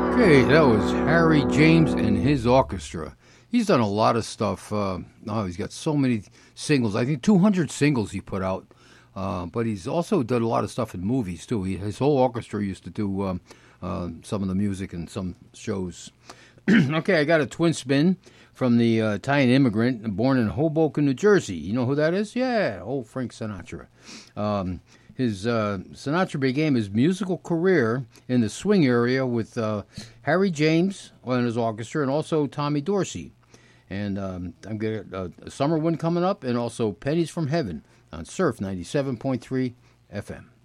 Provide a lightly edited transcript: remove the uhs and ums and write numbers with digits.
Okay, that was Harry James and his orchestra. He's done a lot of stuff. He's got so many singles. I think 200 singles he put out. But he's also done a lot of stuff in movies, too. His whole orchestra used to do some of the music in some shows. Okay, I got a twin spin from the Italian immigrant born in Hoboken, New Jersey. You know who that is? Yeah, old Frank Sinatra. Sinatra began his musical career in the swing area with Harry James and his orchestra, and also Tommy Dorsey. And I'm getting a summer one coming up, and also Pennies from Heaven on Surf 97.3 FM.